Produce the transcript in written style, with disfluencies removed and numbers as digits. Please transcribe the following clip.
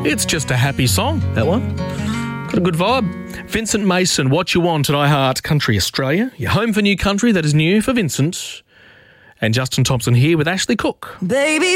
It's just a happy song, that one. Got a good vibe. Vincent Mason, What You Want at iHeart Country Australia. Your home for new country that is new for Vincent. And Justin Thompson here with Ashley Cook. Baby